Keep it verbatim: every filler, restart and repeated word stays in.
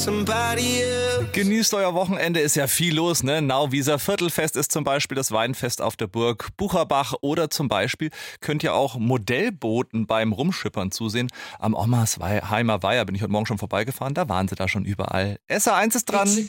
Genießt euer Wochenende, ist ja viel los, ne? Nauwieser Viertelfest ist zum Beispiel das Weinfest auf der Burg Bucherbach oder zum Beispiel könnt ihr auch Modellbooten beim Rumschippern zusehen. Am Ommersheimer Weiher bin ich heute Morgen schon vorbeigefahren, da waren sie da schon überall. S R eins ist dran.